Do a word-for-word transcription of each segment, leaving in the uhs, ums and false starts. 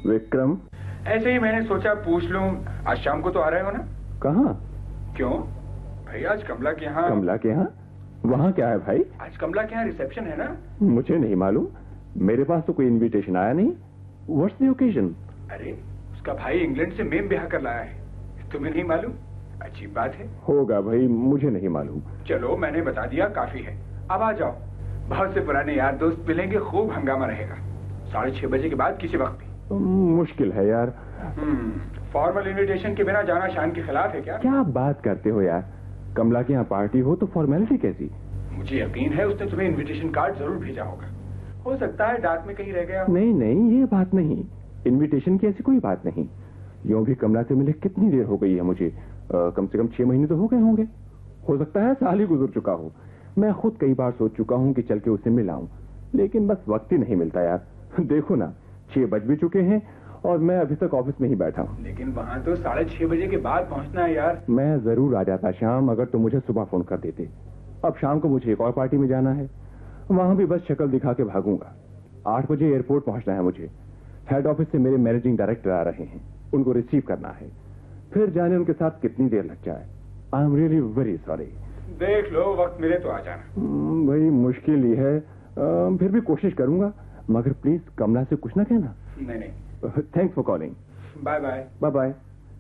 विक्रम, ऐसे ही मैंने सोचा पूछ लूं, आज शाम को तो आ रहे हो ना? कहाँ? क्यों भाई, आज कमला के यहाँ। कमला के यहाँ? वहाँ क्या है भाई? आज कमला के यहाँ रिसेप्शन है ना? मुझे नहीं मालूम, मेरे पास तो कोई इनविटेशन आया नहीं। What's the occasion? अरे उसका भाई इंग्लैंड से मेम ब्याह कर लाया है, तुम्हें नहीं मालूम? अच्छी बात है। होगा भाई, मुझे नहीं मालूम। चलो मैंने बता दिया, काफी है। अब आ जाओ, बहुत से पुराने यार दोस्त मिलेंगे, खूब हंगामा रहेगा। साढ़े छह बजे के बाद किसी वक्त भी। मुश्किल है यार। फॉर्मल इनविटेशन के बिना जाना शान के खिलाफ है क्या? क्या बात करते हो यार, कमला के यहाँ पार्टी हो तो फॉर्मेलिटी कैसी? मुझे यकीन है उसने तुम्हें इनविटेशन कार्ड जरूर भेजा होगा। हो सकता है डाक में कहीं रह गया। नहीं नहीं, ये बात नहीं, इनविटेशन की ऐसी कोई बात नहीं। यूं भी कमला से मिले कितनी देर हो गई है मुझे, आ, कम से कम छह महीने तो हो गए होंगे। हो सकता है साल ही गुजर चुका हो। मैं खुद कई बार सोच चुका हूँ कि चल के उसे मिलाऊं, लेकिन बस वक्त ही नहीं मिलता यार। देखो ना, छह बज भी चुके हैं और मैं अभी तक ऑफिस में ही बैठा हूँ। लेकिन वहाँ तो साढ़े छह बजे के बाद पहुँचना है यार। मैं जरूर आ जाता शाम, अगर तुम मुझे सुबह फोन कर देते। अब शाम को मुझे एक और पार्टी में जाना है, वहां भी बस शक्ल दिखा के भागूंगा। आठ बजे एयरपोर्ट पहुंचना है मुझे। हेड ऑफिस से मेरे मैनेजिंग डायरेक्टर आ रहे हैं, उनको रिसीव करना है। फिर जाने उनके साथ कितनी देर लग जाए। I am really very sorry. देख लो, वक्त मिले तो आ जाना। भाई मुश्किल ही है, आ, फिर भी कोशिश करूंगा, मगर प्लीज कमला से कुछ ना कहना। नहीं नहीं। Thanks for calling. Bye bye. Bye bye.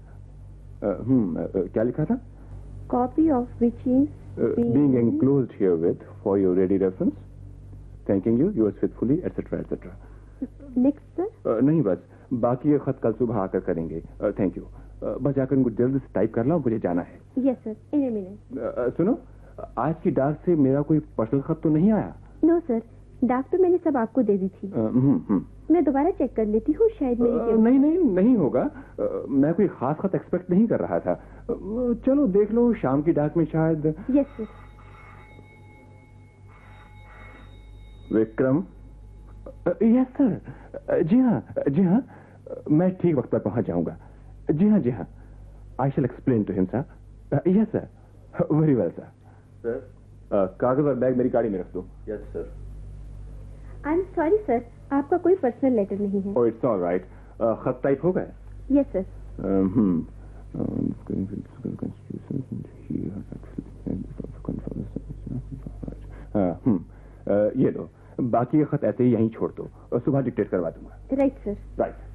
हम्म क्या लिखा था? Copy of which is being enclosed herewith for your ready reference, thanking you, yours faithfully, et cetera et cetera. Next sir? नहीं, बस बाकी ये खत कल सुबह आकर करेंगे। Thank you. बस जाकर इनको जल्द से टाइप कर लो, मुझे जाना है। Yes sir, in a minute. सुनो, आज की डाक से मेरा कोई पर्सनल खत तो नहीं आया? नो सर, डाक तो मैंने सब आपको दे दी थी। uh, हम्म, हम्म। मैं दोबारा चेक कर लेती हूँ, शायद मेरी uh, नहीं नहीं नहीं होगा। uh, मैं कोई खास खत एक्सपेक्ट नहीं कर रहा था। uh, चलो देख लो, शाम की डाक में शायद। Yes sir. Vikram? Yes sir. जी हाँ जी हाँ, मैं ठीक वक्त पर पहुंच जाऊंगा। जी हाँ जी हाँ, आई शैल explain to him sir. Yes sir, very well sir. Sir कागज और बैग मेरी गाड़ी में रख दो। Yes sir. I am sorry sir, आपका कोई पर्सनल लेटर नहीं है। Oh it's all right. खत टाइप हो गए? Yes sir. हम्म ये लो, बाकी ये खत ऐसे ही यहीं छोड़ दो, सुबह डिक्टेट करवा दूंगा। Right sir. राइट।